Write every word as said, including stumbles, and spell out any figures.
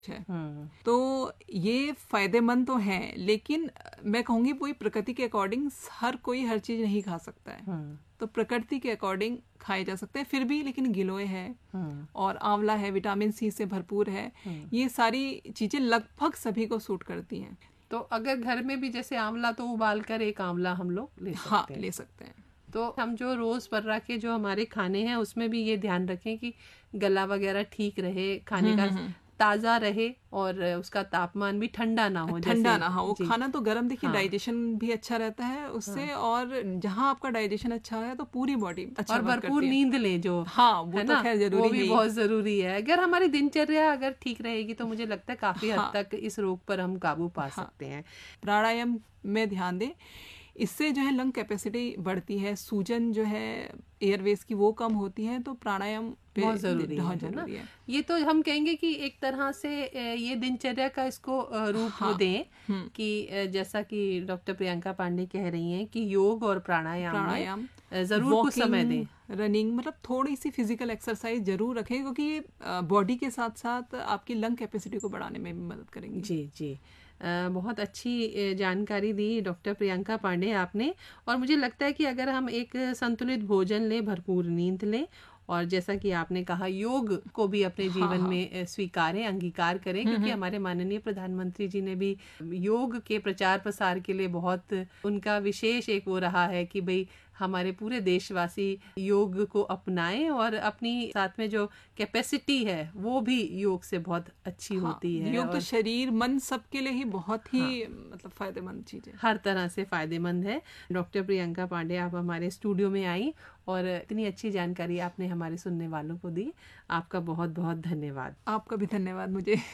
है। तो ये फायदेमंद तो है, लेकिन मैं कहूँगी वही प्रकृति के अकॉर्डिंग हर कोई हर चीज नहीं खा सकता है। तो प्रकृति के अकॉर्डिंग खाए जा सकते हैं फिर भी, लेकिन गिलोय है और आंवला है, विटामिन सी से भरपूर है, ये सारी चीजें लगभग सभी को सूट करती हैं। तो अगर घर में भी जैसे आंवला, तो उबाल कर एक आंवला हम लोग ले सकते हाँ, हैं। ले सकते हैं। तो हम जो रोजमर्रा के जो हमारे खाने हैं उसमें भी ये ध्यान रखें कि गला वगैरह ठीक रहे, खाने का ताजा रहे और उसका तापमान भी ठंडा ना हो, ठंडा ना हो। वो खाना तो गर्म, देखिए हाँ। डाइजेशन भी अच्छा रहता है उससे, हाँ। और जहाँ आपका डाइजेशन अच्छा है तो पूरी बॉडी अच्छा और भरपूर नींद ले जो, हाँ वो तो खैर जरूरी है, वो भी बहुत जरूरी है। अगर हमारी दिनचर्या अगर ठीक रहेगी तो मुझे लगता है काफी हाँ। हद तक इस रोग पर हम काबू पा हाँ। सकते हैं। प्राणायाम में ध्यान दें, इससे जो है लंग कैपेसिटी बढ़ती है, सूजन जो है एयरवेज की वो कम होती है, तो प्राणायाम बहुत जरूरी है, जरूरी है। ये तो हम कहेंगे कि एक तरह से ये दिनचर्या का इसको रूप हाँ, दें कि जैसा कि डॉक्टर प्रियंका पांडे कह रही हैं कि योग और प्राणायाम प्राणायाम जरूर कुछ समय दें, रनिंग मतलब थोड़ी सी फिजिकल एक्सरसाइज जरूर रखें, क्योंकि ये बॉडी के साथ साथ आपकी लंग कैपेसिटी को बढ़ाने में भी मदद करेंगी। जी जी, आ, बहुत अच्छी जानकारी दी डॉक्टर प्रियंका पांडे आपने। और मुझे लगता है कि अगर हम एक संतुलित भोजन लें, भरपूर नींद लें, और जैसा कि आपने कहा योग को भी अपने जीवन हाँ, में स्वीकारें, अंगीकार करें, क्योंकि हमारे माननीय प्रधानमंत्री जी ने भी योग के प्रचार प्रसार के लिए बहुत, उनका विशेष एक वो रहा है कि भाई हमारे पूरे देशवासी योग को अपनाएं और अपनी साथ में जो कैपेसिटी है वो भी योग से बहुत अच्छी हाँ, होती है। योग तो शरीर मन सबके लिए ही बहुत ही हाँ, मतलब फायदेमंद चीज है, हर तरह से फायदेमंद है। डॉक्टर प्रियंका पांडे, आप हमारे स्टूडियो में आई और इतनी अच्छी जानकारी आपने हमारे सुनने वालों को दी, आपका बहुत बहुत धन्यवाद। आपका भी धन्यवाद मुझे